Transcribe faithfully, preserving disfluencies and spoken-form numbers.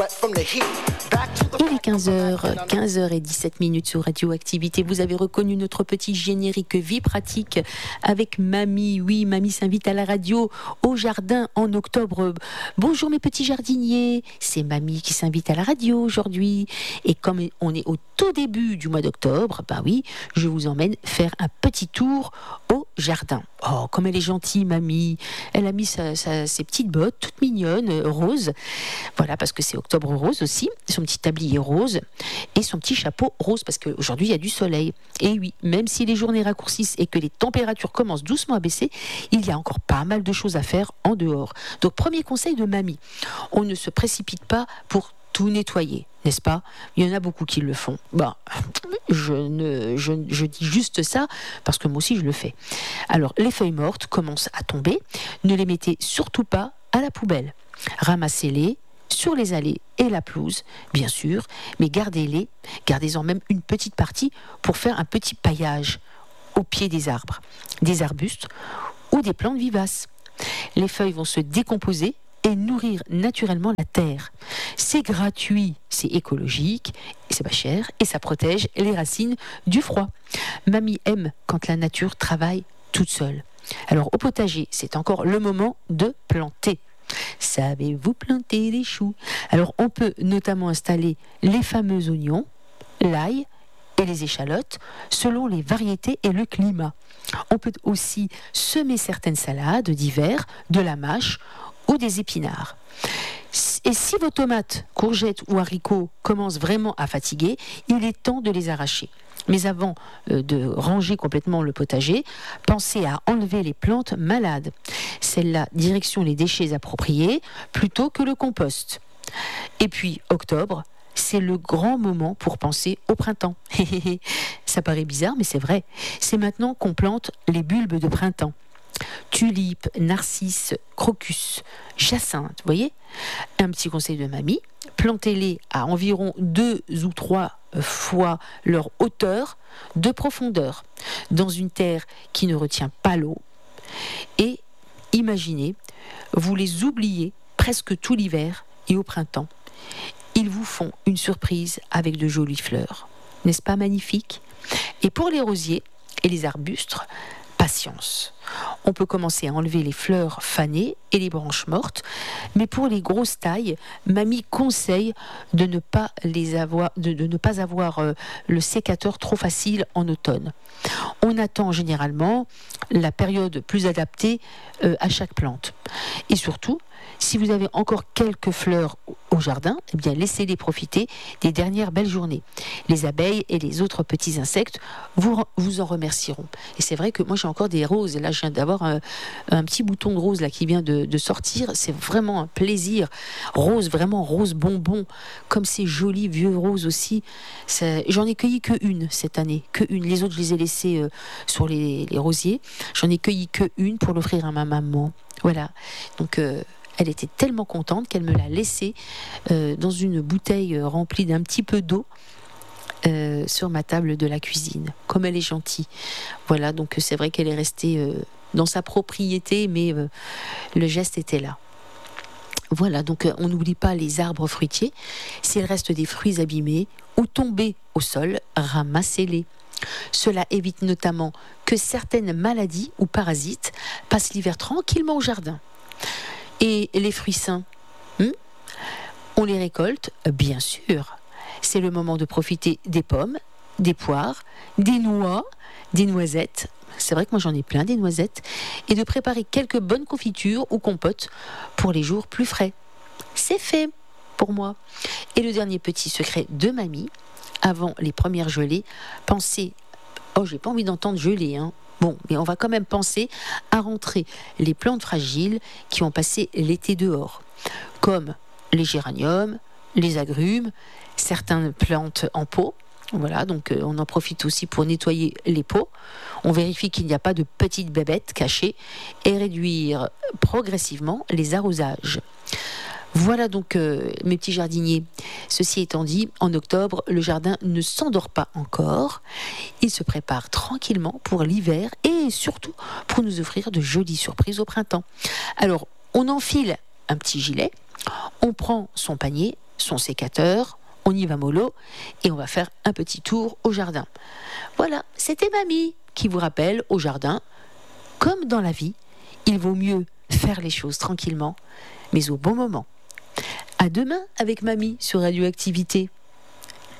Il est quinze heures, quinze heures dix-sept minutes sur Radioactivité. Vous avez reconnu notre petit générique Vie pratique avec Mamie. Oui, Mamie s'invite à la radio au jardin en octobre. Bonjour mes petits jardiniers, c'est Mamie qui s'invite à la radio aujourd'hui. Et comme on est au tout début du mois d'octobre, ben oui, je vous emmène faire un petit tour au jardin. Oh, comme elle est gentille, Mamie. Elle a mis sa, sa, ses petites bottes toutes mignonnes, roses. Voilà, parce que c'est octobre rose aussi. Son petit tablier rose et son petit chapeau rose, parce qu'aujourd'hui, il y a du soleil. Et oui, même si les journées raccourcissent et que les températures commencent doucement à baisser, il y a encore pas mal de choses à faire en dehors. Donc, premier conseil de Mamie, on ne se précipite pas pour tout nettoyer, n'est-ce pas? Il y en a beaucoup qui le font. Bon, je, ne, je, je dis juste ça parce que moi aussi je le fais. Alors, les feuilles mortes commencent à tomber. Ne les mettez surtout pas à la poubelle. Ramassez-les sur les allées et la pelouse, bien sûr, mais gardez-les, gardez-en même une petite partie pour faire un petit paillage au pied des arbres, des arbustes ou des plantes vivaces. Les feuilles vont se décomposer et nourrir naturellement la terre. C'est gratuit, c'est écologique, et c'est pas cher, et ça protège les racines du froid. Mamie aime quand la nature travaille toute seule. Alors au potager, c'est encore le moment de planter. Savez-vous planter des choux? Alors on peut notamment installer les fameux oignons, l'ail et les échalotes selon les variétés et le climat. On peut aussi semer certaines salades d'hiver, de la mâche ou des épinards. Et si vos tomates, courgettes ou haricots commencent vraiment à fatiguer, il est temps de les arracher. Mais avant de ranger complètement le potager, pensez à enlever les plantes malades. Celles-là, direction les déchets appropriés plutôt que le compost. Et puis, octobre, c'est le grand moment pour penser au printemps. Ça paraît bizarre, mais c'est vrai. C'est maintenant qu'on plante les bulbes de printemps. Tulipes, narcisses, crocus, jacinthe, vous voyez? Un petit conseil de Mamie, plantez-les à environ deux ou trois fois leur hauteur de profondeur, dans une terre qui ne retient pas l'eau. Et imaginez, vous les oubliez presque tout l'hiver et au printemps. Ils vous font une surprise avec de jolies fleurs. N'est-ce pas magnifique? Et pour les rosiers et les arbustes, patience. On peut commencer à enlever les fleurs fanées et les branches mortes, mais pour les grosses tailles, Mamie conseille de ne pas les avoir, de, de ne pas avoir euh, le sécateur trop facile en automne. On attend généralement la période plus adaptée euh, à chaque plante. Et surtout, si vous avez encore quelques fleurs au jardin, eh bien laissez-les profiter des dernières belles journées. Les abeilles et les autres petits insectes vous, vous en remercieront. Et c'est vrai que moi j'ai encore des roses. Là, je viens d'avoir un, un petit bouton de rose là, qui vient de, de sortir. C'est vraiment un plaisir. Rose, vraiment rose bonbon. Comme ces jolis vieux roses aussi. Ça, j'en ai cueilli que une cette année. Que une. Les autres, je les ai laissés euh, sur les, les rosiers. J'en ai cueilli que une pour l'offrir à ma maman. Voilà. Donc... Euh, Elle était tellement contente qu'elle me l'a laissée euh, dans une bouteille remplie d'un petit peu d'eau euh, sur ma table de la cuisine. Comme elle est gentille. Voilà, donc c'est vrai qu'elle est restée euh, dans sa propriété, mais euh, le geste était là. Voilà, donc euh, on n'oublie pas les arbres fruitiers. S'il reste des fruits abîmés ou tombés au sol, ramassez-les. Cela évite notamment que certaines maladies ou parasites passent l'hiver tranquillement au jardin. Et les fruits sains, hmm on les récolte, bien sûr. C'est le moment de profiter des pommes, des poires, des noix, des noisettes. C'est vrai que moi j'en ai plein des noisettes. Et de préparer quelques bonnes confitures ou compotes pour les jours plus frais. C'est fait pour moi. Et le dernier petit secret de Mamie, avant les premières gelées, pensez... Oh, j'ai pas envie d'entendre geler, hein. Bon, mais on va quand même penser à rentrer les plantes fragiles qui ont passé l'été dehors, comme les géraniums, les agrumes, certaines plantes en pot. Voilà, donc euh, on en profite aussi pour nettoyer les pots. On vérifie qu'il n'y a pas de petites bébêtes cachées et réduire progressivement les arrosages. Voilà donc euh, mes petits jardiniers. Ceci étant dit, en octobre, le jardin ne s'endort pas encore. Il se prépare tranquillement pour l'hiver et surtout pour nous offrir de jolies surprises au printemps. Alors, on enfile un petit gilet, on prend son panier, son sécateur, on y va mollo et on va faire un petit tour au jardin. Voilà, c'était Mamie qui vous rappelle, au jardin, comme dans la vie, il vaut mieux faire les choses tranquillement, mais au bon moment. À demain avec Mamie sur Radioactivité.